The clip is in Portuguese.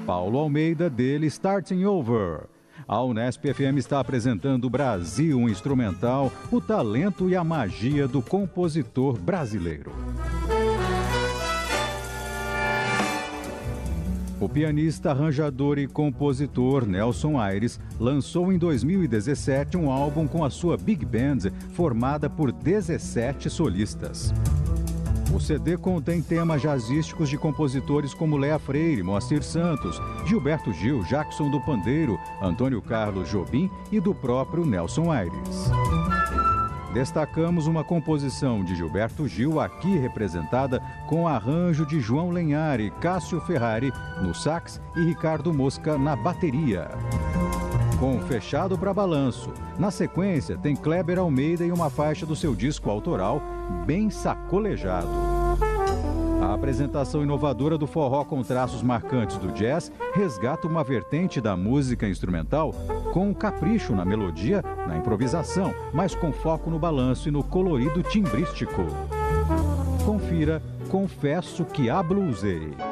Paulo Almeida, dele Starting Over. A Unesp FM está apresentando Brasil um Instrumental, o talento e a magia do compositor brasileiro. O pianista, arranjador e compositor Nelson Aires lançou em 2017 um álbum com a sua Big Band, formada por 17 solistas. O CD contém temas jazzísticos de compositores como Léa Freire, Moacir Santos, Gilberto Gil, Jackson do Pandeiro, Antônio Carlos Jobim e do próprio Nelson Aires. Destacamos uma composição de Gilberto Gil, aqui representada com arranjo de João Lenhari, Cássio Ferrari no sax e Ricardo Mosca na bateria. Com Fechado para Balanço. Na sequência, tem Kleber Almeida e uma faixa do seu disco autoral, Bem Sacolejado. A apresentação inovadora do forró com traços marcantes do jazz resgata uma vertente da música instrumental com um capricho na melodia, na improvisação, mas com foco no balanço e no colorido timbrístico. Confira Confesso que a Blusei.